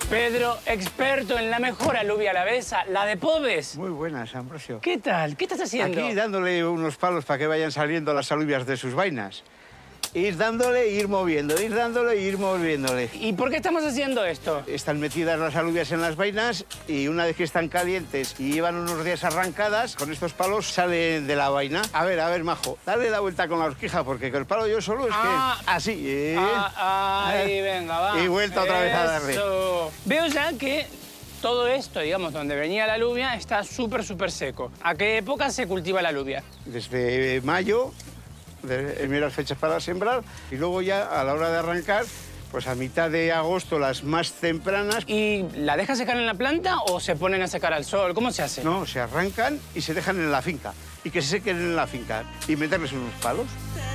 Pedro, experto en la mejor alubia alavesa, la de Pobes. Muy buenas, Ambrosio. ¿Qué tal? ¿Qué estás haciendo? Aquí dándole unos palos para que vayan saliendo las alubias de sus vainas. Ir dándole e ir moviendo, ir dándole e ir moviéndole. ¿Y por qué estamos haciendo esto? Están metidas las alubias en las vainas y una vez que están calientes y llevan unos días arrancadas, con estos palos salen de la vaina. A ver, majo, dale la vuelta con la horquilla porque con el palo yo solo es que... Así, Ahí, venga, va. Y vuelta otra vez a darle. Eso. Veo ya que todo esto, digamos, donde venía la alubia, está súper seco. ¿A qué época se cultiva la alubia? Desde mayo, en primeras fechas para sembrar, y luego ya a la hora de arrancar, pues a mitad de agosto las más tempranas. ¿Y la dejas secar en la planta o se ponen a secar al sol? ¿Cómo se hace? No, se arrancan y se dejan en la finca. Y que se sequen en la finca y meterles unos palos.